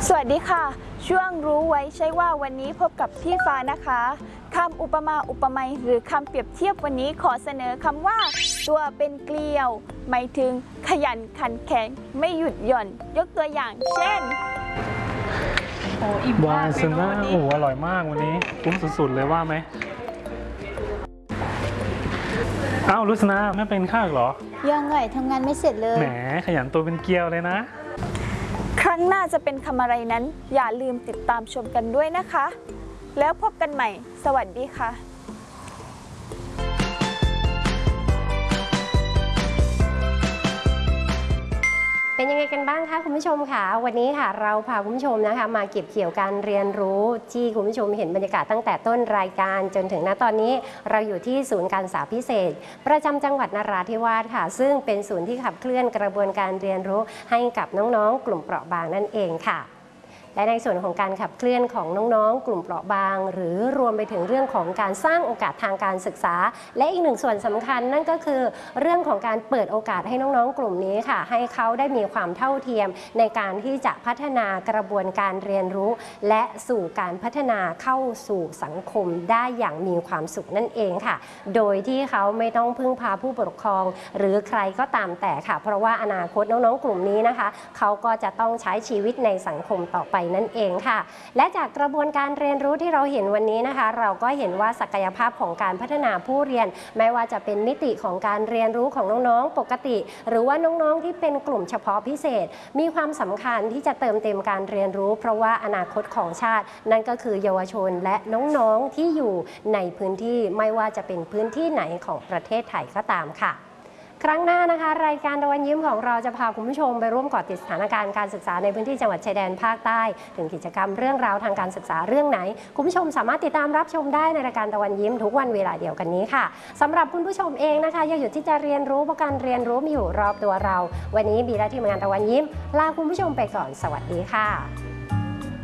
สวัสดีค่ะช่วงรู้ไว้ใช่ว่าวันนี้พบกับพี่ฟ้านะคะคำอุปมาอุปไมยหรือคำเปรียบเทียบวันนี้ขอเสนอคำว่าตัวเป็นเกลียวหมายถึงขยันขันแข็งไม่หยุดหย่อนยกตัวอย่างเช่นโอ้อิ่มมากเลยนะวันนี้อร่อยมากวันนี้คุ้มสุดๆเลยว่าไหมอ้าวลุษนาไม่เป็นข้าวเหรอยังไงทำงานไม่เสร็จเลยแหมขยันตัวเป็นเกลียวเลยนะครั้งหน้าจะเป็นคำอะไรนั้นอย่าลืมติดตามชมกันด้วยนะคะแล้วพบกันใหม่สวัสดีค่ะเป็นยังไงกันบ้างคะคุณผู้ชมค่ะวันนี้ค่ะเราพาคุณผู้ชมนะคะมาเก็บเกี่ยวการเรียนรู้ที่คุณผู้ชมเห็นบรรยากาศตั้งแต่ต้นรายการจนถึงณตอนนี้เราอยู่ที่ศูนย์การศึกษาพิเศษประจำจังหวัดนราธิวาสค่ะซึ่งเป็นศูนย์ที่ขับเคลื่อนกระบวนการเรียนรู้ให้กับน้องๆกลุ่มเปราะบางนั่นเองค่ะและในส่วนของการขับเคลื่อนของน้องๆกลุ่มเปราะบางหรือรวมไปถึงเรื่องของการสร้างโอกาสทางการศึกษาและอีกหนึ่งส่วนสำคัญนั่นก็คือเรื่องของการเปิดโอกาสให้น้องๆกลุ่มนี้ค่ะให้เขาได้มีความเท่าเทียมในการที่จะพัฒนากระบวนการเรียนรู้และสู่การพัฒนาเข้าสู่สังคมได้อย่างมีความสุขนั่นเองค่ะโดยที่เขาไม่ต้องพึ่งพาผู้ปกครองหรือใครก็ตามแต่ค่ะเพราะว่าอนาคตน้องๆกลุ่มนี้นะคะเขาก็จะต้องใช้ชีวิตในสังคมต่อไปนั่นเองค่ะและจากกระบวนการเรียนรู้ที่เราเห็นวันนี้นะคะเราก็เห็นว่าศักยภาพของการพัฒนาผู้เรียนไม่ว่าจะเป็นมิติของการเรียนรู้ของน้องๆปกติหรือว่าน้องๆที่เป็นกลุ่มเฉพาะพิเศษมีความสำคัญที่จะเติมเต็มการเรียนรู้เพราะว่าอนาคตของชาตินั่นก็คือเยาวชนและน้องๆที่อยู่ในพื้นที่ไม่ว่าจะเป็นพื้นที่ไหนของประเทศไทยก็ตามค่ะครั้งหน้านะคะรายการตะวันยิ้มของเราจะพาคุณผู้ชมไปร่วมเกาะติดสถานการณ์การศึกษาในพื้นที่จังหวัดชายแดนภาคใต้ถึงกิจกรรมเรื่องราวทางการศึกษาเรื่องไหนคุณผู้ชมสามารถติดตามรับชมได้ในรายการตะวันยิ้มทุกวันเวลาเดียวกันนี้ค่ะสำหรับคุณผู้ชมเองนะคะอย่าหยุดที่จะเรียนรู้เพราะการเรียนรู้มีอยู่รอบตัวเราวันนี้บีและทีมงานตะวันยิ้มลาคุณผู้ชมไปก่อนสวัสดีค่ะ